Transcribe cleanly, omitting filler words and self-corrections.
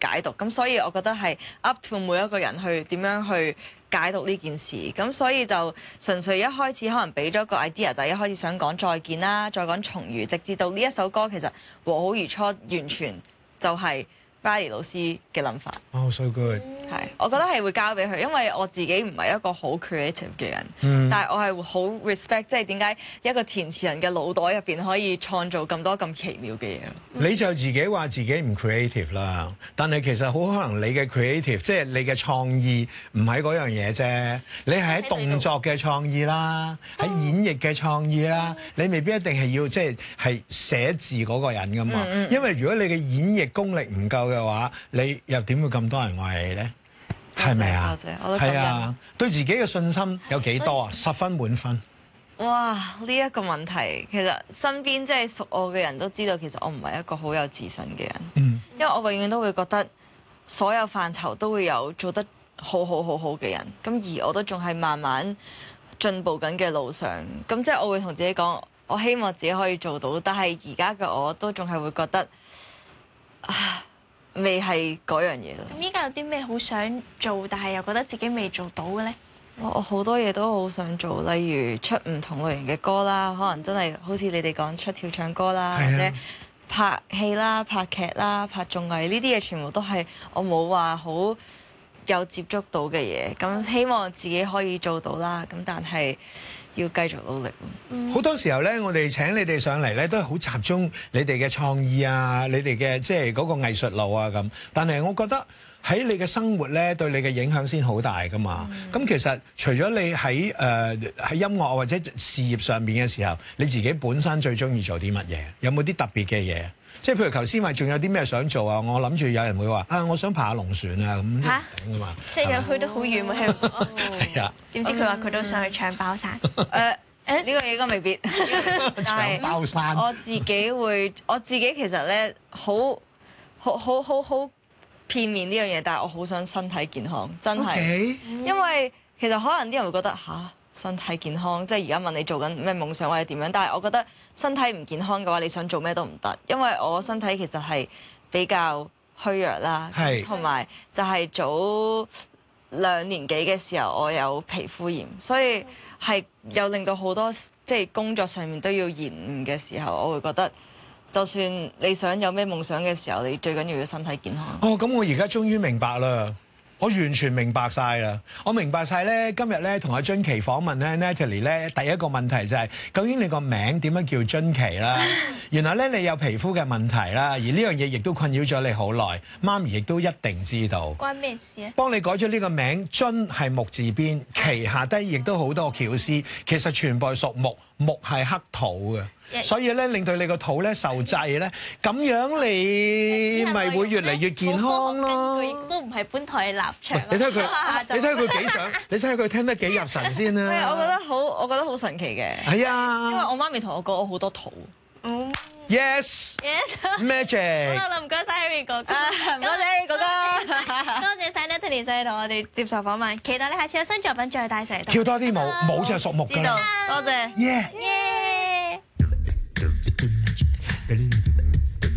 解讀。咁所以我覺得係 up to 每一個人去點樣去解讀呢件事。咁所以就純粹一開始可能俾咗個 idea，就係一開始想講再見啦，再講重遇，直至到呢一首歌其實和好如初，完全就係 Riley 老師嘅諗法。 Oh, so good。 係，我覺得係會交俾佢，因為我自己唔係一個好 creative 嘅人，但係我係好 respect，即係點解一個填詞人嘅腦袋入邊可以創造咁多咁奇妙嘅嘢。 你就自己話自己唔 creative 啦，但係其實好可能你嘅 creative，即係你嘅創意唔係嗰樣嘢啫，你係喺動作嘅創意啦，喺演繹嘅創意啦，你未必一定係要即係寫字嗰個人噶嘛，因為如果你嘅演繹功力唔夠嘅話，你又點會咁多人愛你咧？係咪啊？係啊，對自己嘅信心有幾多啊？10分滿分。 哇！呢一個問題，其實身邊即係熟我嘅人都知道，其實我唔係一個好有自信嘅人。因為我永遠都會覺得所有範疇都會有做得好嘅人。咁而我都仲係慢慢進步緊嘅路上。咁即係我會同自己講，我希望自己可以做到。但係而家嘅我都仲係會覺得未係嗰樣嘢咯。 咁依家有啲咩好想做，但係又覺得自己未做到嘅咧？ 我好多嘢都好想做，例如出唔同類型嘅歌啦，可能真係好似你哋講出跳唱歌啦，或者拍戲啦、拍劇啦、拍綜藝呢啲嘢，全部都係我冇話好有接觸到嘅嘢。咁希望自己可以做到啦。咁但係要繼續努力。 好多時候咧，我哋請你哋上嚟咧，都係好集中你哋嘅創意啊，你哋嘅即係嗰個藝術路啊咁。但係我覺得喺你嘅生活咧，對你嘅影響先好大噶嘛。咁其實除咗你喺音樂或者事業上面嘅時候，你自己本身最中意做啲乜嘢？有冇啲特別嘅嘢？即係譬如頭先話，仲有啲咩想做啊？我諗住有人會話我想爬下龍船啊咁嚇㗎嘛。 即係去得好遠喎， 係啊。 點知佢話佢都想去搶包山？ 呢個應該未必。 搶包山。 我自己其實咧好片面呢樣嘢，但係我好想身體健康，真係。 Okay. 因為其實可能啲人會覺得身體健康，即係而家問你做緊咩夢想或者點樣，但係我覺得身體唔健康嘅話，你想做咩都唔得，因為我身體其實係比較虛弱啦，同埋就係早2年幾嘅時候，我有皮膚炎，所以係有令到好多即係工作上面都要延誤嘅時候，我會覺得。就算你想有咩夢想嘅時候，你最緊要身體健康。 哦，咁我而家終於明白啦，我完全明白晒啦。我明白晒咧，今日咧同阿津琪訪問咧 Natalie 咧，第一個問題就係究竟你個名點樣叫津琪啦？原來咧你有皮膚嘅問題啦，而呢樣嘢亦都困擾咗你好耐，媽咪亦都一定知道。 關咩事咧？幫你改咗呢個名，津係木字邊，琪下低亦都好多巧思，其實全部係屬木，木係克土嘅。所以咧，令到你個肚咧受制咧，咁樣你咪會越嚟越健康咯。 亦都唔係本台嘅立場。 你睇佢幾想，你睇下佢聽得幾入神先啦。 係，我覺得好神奇嘅。 係啊， 因為我媽咪同我講，我好多肚。 Yes，Magic。 好啦，唔該晒 Harry 哥哥， 唔該晒 Harry 哥哥， 多謝晒 Natalie 上嚟同我哋接受訪問，期待你下次有新作品再帶上嚟。 跳多啲舞，舞就係屬木㗎啦。 多謝。 耶。 耶。